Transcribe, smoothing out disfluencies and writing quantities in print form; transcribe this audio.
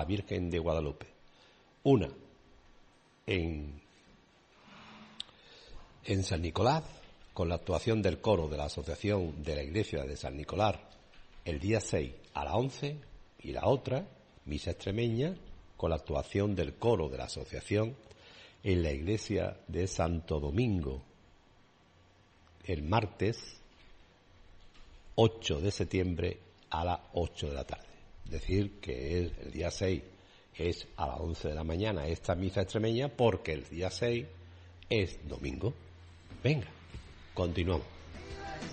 Virgen de Guadalupe. Una en San Nicolás, con la actuación del coro de la Asociación de la Iglesia de San Nicolás el día 6 a las 11, y la otra, misa extremeña, con la actuación del coro de la Asociación en la Iglesia de Santo Domingo el martes 8 de septiembre a las 8 de la tarde. Es decir, que el día 6 es a las 11 de la mañana esta misa extremeña, porque el día 6 es domingo. Venga, continuamos.